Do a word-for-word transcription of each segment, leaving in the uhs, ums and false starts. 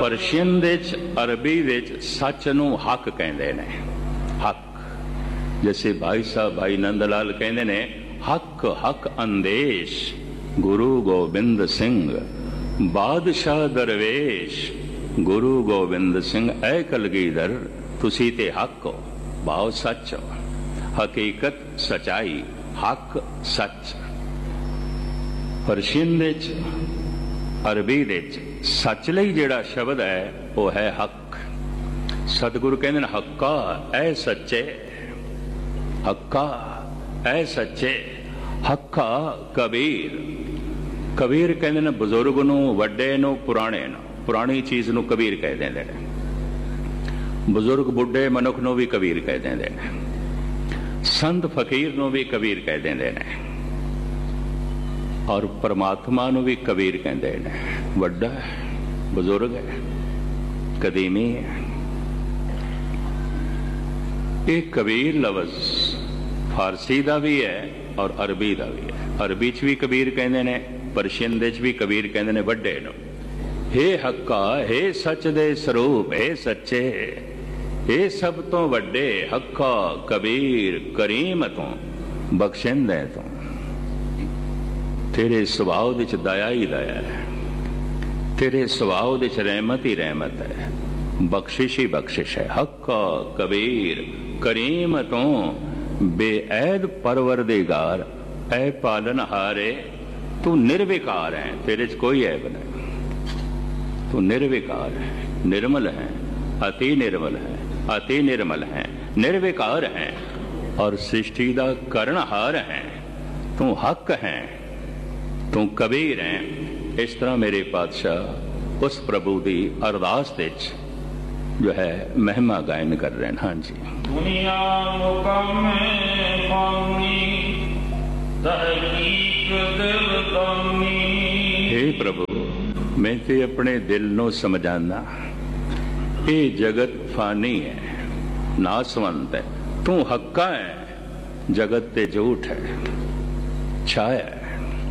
Persian दे च अरबी दे च सच नूं हक कहंदे ने। हक जैसे भाई साहब भाई नंद लाल कहंदे ने हक हक अंदेश गुरु गोबिंद सिंह बादशाह दरवेश गुरु गोबिंद सिंह ऐ कलगीधर तुसी ते हक हो, भाव सच हो, हकीकत सचाई हक सच। परशियन दे च अरबी दे च सच लई जिहड़ा शब्द है वह है हक। सतगुरु कहंदे ने हक्का ऐ सच्चे, हक्का ऐ सच्चे, हक्का कबीर। कबीर कहंदे ने बुजुर्ग नूं, वड्डे नूं, पुराणे नूं, पुरानी चीज नूं कबीर कह देंदे ने। बुजुर्ग बुढ़े मनुख नूं भी कबीर कह देंदे ने, संत फकीर नूं भी कबीर कह देंदे ने, और परमात्मा नूं भी कबीर कहंदे ने। वड्डा है, बुजुर्ग है, कदीमी है। एक कबीर लफ्ज फारसी दा भी है और अरबी दा भी है। अरबी च भी कबीर कहंदे ने, परशियन दे च भी कबीर कहंदे ने वड्डे नूं। हे हक्का, हे सच दे स्वरूप, हे सच्चे, हे सब तो वड्डे हक्का कबीर करीम तों बख्शिंदे तों। तेरे सुभाव विच दया ही दया है, तेरे सुभाव विच रहमत ही रहमत है, बख्शिश ही बख्शिश है। हक्का कबीर करीम तों बेऐद परवरदिगार ऐ पालनहारे तू निर्विकार है, तेरे च कोई ऐब नहीं। तू निर्विकार है, निर्मल है, अति निर्मल है, अति निर्मल है, निर्विकार है और सृष्टि दा करनहार है। तू हक है, तू कबीर है। इस तरह मेरे पातशाह उस प्रभु की अरदास विच जो है महिमा गायन कर रहे हैं। हाँ जी। दुनिया मुकामे पानी तहकीक दिल तानी। हे प्रभु, मैं ते अपने दिल नो समझाना, ये जगत फानी है, नासवंत है। तू हक्का है, जगत ते झूठ है, छाया है।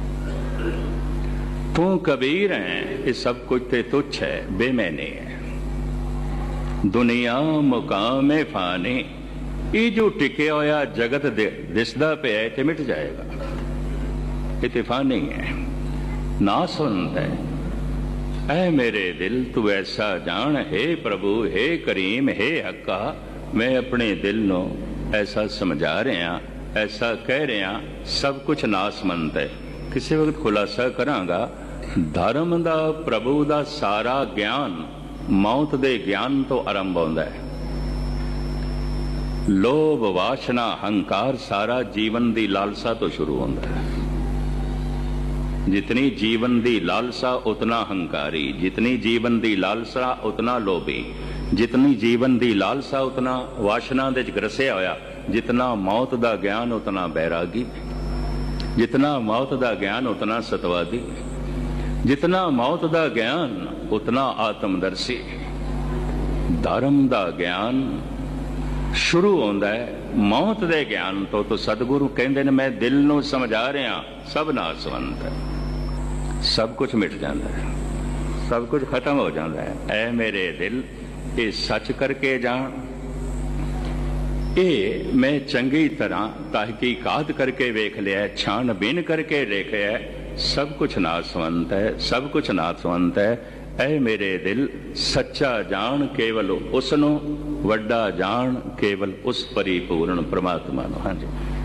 तू कबीर है, ये सब कुछ ते तुच्छ है, बेमैनी है। दुनिया मुकामे फानी, ये जो टिके होया जगत दिसदा पे है ते मिट जाएगा, ये ते फानी है, नासवंत है। ऐ मेरे दिल तू ऐसा जान, हे प्रभु, हे करीम, हे हक्का, मैं अपने दिल नो ऐसा समझा रहा, ऐसा कह रहा, सब कुछ नासमंत है। किसी वक्त खुलासा करांगा, धर्म दा प्रभु दा सारा ज्ञान मौत दे ज्ञान तो आरंभ होंदा है। लोभ वासना हंकार सारा जीवन दी लालसा तो शुरू होंदा है। जितनी जीवन दी लालसा उतना हंकारी, जितनी जीवन दी लालसा उतना लोभी, जितनी जीवन दी लालसा उतना वासना दे ग्रसिया होया, जितना मौत दा ज्ञान उतना बैरागी, जितना मौत दा ज्ञान उतना सतवादी, जितना मौत दा ज्ञान उतना आत्मदर्शी। धर्म दा ज्ञान शुरू होंदा है मौत दे ज्ञान तो। तो सतगुरु कहंदे ने मैं दिल नूं समझा रहा, सब नासवंत है, सब कुछ मिट जाता है, सब कुछ खत्म हो जाता है। ऐ मेरे दिल, ये सच करके जान, ये मैं चंगी तरह तहकीकात करके वेख लिया, छानबीन करके देखा है, सब कुछ नासवंत है, सब कुछ नासवंत है। ऐ मेरे दिल, सच्चा जान केवल उसनों, वड्डा जान केवल उस परिपूर्ण परमात्मा नो। हाँ जी।